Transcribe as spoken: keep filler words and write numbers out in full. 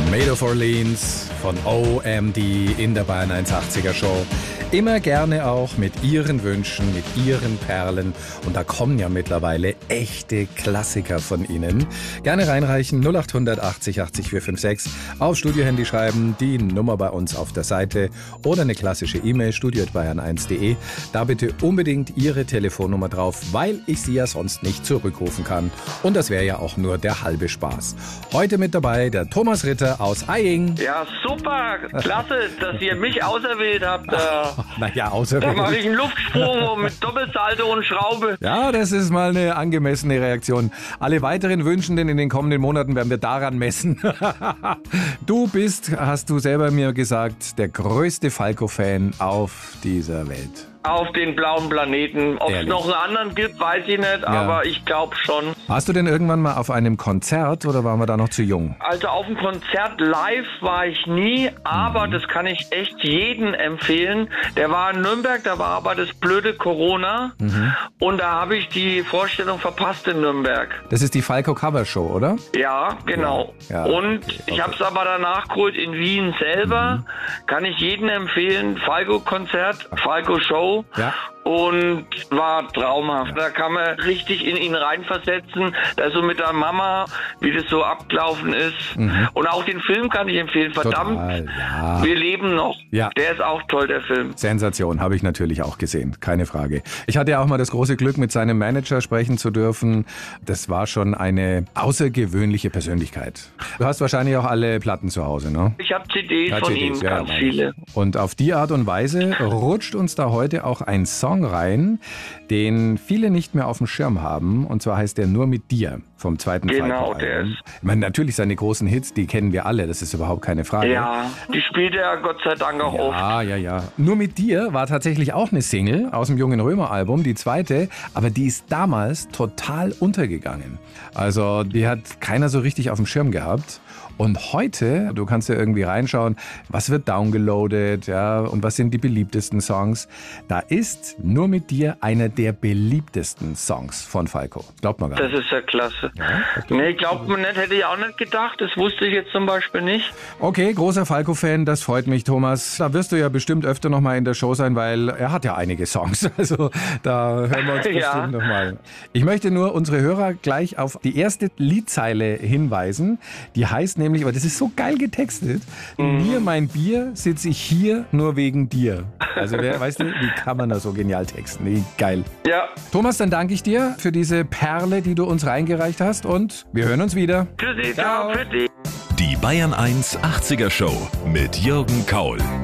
Made of Orleans von O M D in der Bayern hundertachtziger Show. Immer gerne auch mit Ihren Wünschen, mit Ihren Perlen. Und da kommen ja mittlerweile echte Klassiker von Ihnen. Gerne reinreichen, null acht hundert achtzig achtzig vier fünf sechs. Auf Studiohandy schreiben, die Nummer bei uns auf der Seite. Oder eine klassische E-Mail, studio at bayern eins punkt de. Da bitte unbedingt Ihre Telefonnummer drauf, weil ich Sie ja sonst nicht zurückrufen kann. Und das wäre ja auch nur der halbe Spaß. Heute mit dabei der Thomas Ritter aus Aying. Ja, super, klasse, dass ihr mich auserwählt habt. Naja, auserwählt. Da mache ich einen Luftsprung mit Doppelsalto und Schraube. Ja, das ist mal eine angemessene Reaktion. Alle weiteren Wünschenden in den kommenden Monaten werden wir daran messen. Du bist, hast du selber mir gesagt, der größte Falco-Fan auf dieser Welt. Auf den blauen Planeten. Ob es noch einen anderen gibt, weiß ich nicht, ja. Aber ich glaube schon. Warst du denn irgendwann mal auf einem Konzert oder waren wir da noch zu jung? Also auf dem Konzert live war ich nie, aber mhm. das kann ich echt jedem empfehlen. Der war in Nürnberg, da war aber das blöde Corona mhm. und da habe ich die Vorstellung verpasst in Nürnberg. Das ist die Falco Cover Show, oder? Ja, genau. Ja. Ja, und okay, okay. Ich habe es aber danach geholt in Wien selber. Mhm. Kann ich jedem empfehlen. Falco Konzert, Falco Show. Ja. Und war traumhaft. Da kann man richtig in ihn reinversetzen. Da so mit der Mama, wie das so abgelaufen ist. Mhm. Und auch den Film kann ich empfehlen. Verdammt, Total, ja. Wir leben noch. Ja. Der ist auch toll, der Film. Sensation, habe ich natürlich auch gesehen. Keine Frage. Ich hatte ja auch mal das große Glück, mit seinem Manager sprechen zu dürfen. Das war schon eine außergewöhnliche Persönlichkeit. Du hast wahrscheinlich auch alle Platten zu Hause, ne? Ich habe C Ds ja, von C Ds, ihm, ja, ganz viele. Und auf die Art und Weise rutscht uns da heute auch ein Song rein, den viele nicht mehr auf dem Schirm haben. Und zwar heißt der Nur mit dir vom zweiten Genau, der ist. Ich meine, natürlich seine großen Hits, die kennen wir alle, das ist überhaupt keine Frage. Ja, die spielt er Gott sei Dank auch ja, oft. Ja, ja, ja. Nur mit dir war tatsächlich auch eine Single aus dem Jungen Römer Album, die zweite, aber die ist damals total untergegangen. Also die hat keiner so richtig auf dem Schirm gehabt. Und heute, du kannst ja irgendwie reinschauen, was wird downgeloadet, ja, und was sind die beliebtesten Songs. Da ist Nur mit dir einer der beliebtesten Songs von Falco. Glaubt man gar nicht. Das ist ja klasse. Ja, nee, glaubt man nicht, hätte ich auch nicht gedacht. Das wusste ich jetzt zum Beispiel nicht. Okay, großer Falco-Fan, das freut mich, Thomas. Da wirst du ja bestimmt öfter noch mal in der Show sein, weil er hat ja einige Songs. Also da hören wir uns bestimmt ja. noch mal. Ich möchte nur unsere Hörer gleich auf die erste Liedzeile hinweisen. Die heißt nämlich, aber das ist so geil getextet, mm. mir mein Bier sitze ich hier nur wegen dir. Also wer, weißt du, wie kann man das so genial texten? Nee, geil. Ja. Thomas, dann danke ich dir für diese Perle, die du uns reingereicht hast und wir hören uns wieder. Tschüssi, ciao, ciao. Die Bayern eins achtziger Show mit Jürgen Kaul.